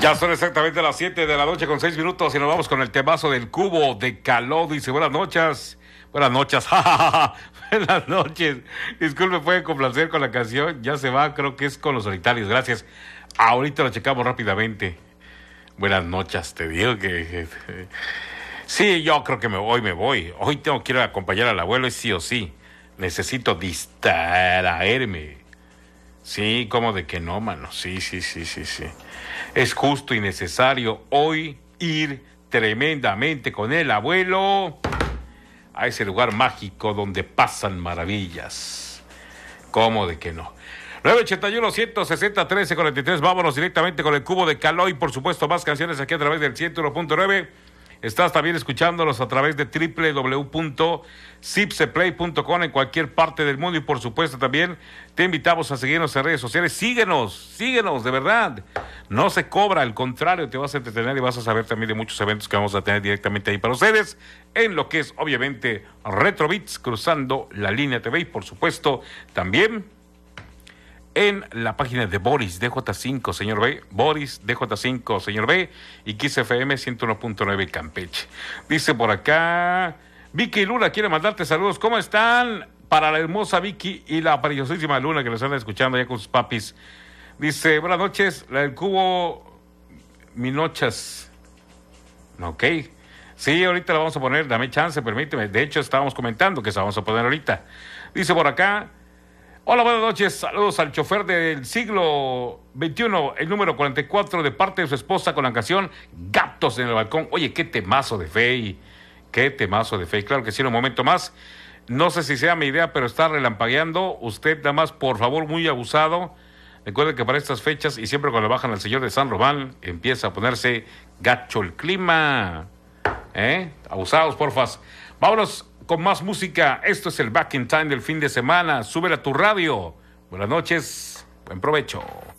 Ya son exactamente las 7 de la noche con 6 minutos y nos vamos con el temazo del Cubo de Caló. Dice, buenas noches. Buenas noches. Buenas noches. Disculpe, puede complacer con la canción. Ya se va, creo que es con Los Solitarios. Gracias. Ahorita lo checamos rápidamente. Buenas noches, te digo que... Sí, yo creo que me voy. Hoy tengo que ir a acompañar al abuelo, es sí o sí. Necesito distraerme. Sí, como de que no, mano. Sí. Es justo y necesario hoy ir tremendamente con el abuelo a ese lugar mágico donde pasan maravillas. ¿Cómo de que no? 981-160-1343. Vámonos directamente con el Cubo de Caló y por supuesto más canciones aquí a través del 101.9. Estás también escuchándolos a través de www.zipseplay.com en cualquier parte del mundo y por supuesto también te invitamos a seguirnos en redes sociales. Síguenos, de verdad. No se cobra, al contrario, te vas a entretener y vas a saber también de muchos eventos que vamos a tener directamente ahí para ustedes en lo que es obviamente Retro Beats, cruzando la línea TV y por supuesto también en la página de Boris DJ5, señor B. Boris DJ5, señor B. Y Kiss FM 101.9 Campeche. Dice por acá, Vicky Luna quiere mandarte saludos. ¿Cómo están? Para la hermosa Vicky y la preciosísima Luna que nos están escuchando ya con sus papis. Dice, buenas noches, la del Cubo Minochas. Ok. Sí, ahorita la vamos a poner, dame chance, permíteme. De hecho, estábamos comentando que se vamos a poner ahorita. Dice por acá, hola, buenas noches, saludos al chofer del siglo XXI, el número 44, de parte de su esposa con la canción Gatos en el Balcón. Oye, qué temazo de Fey, claro que sí, en un momento más. No sé si sea mi idea, pero está relampagueando. Usted nada más, por favor, muy abusado. Recuerde que para estas fechas y siempre cuando bajan al señor de San Román, empieza a ponerse gacho el clima. Abusados, porfas. Vámonos con más música. Esto es el Back in Time del fin de semana. Súbela a tu radio. Buenas noches. Buen provecho.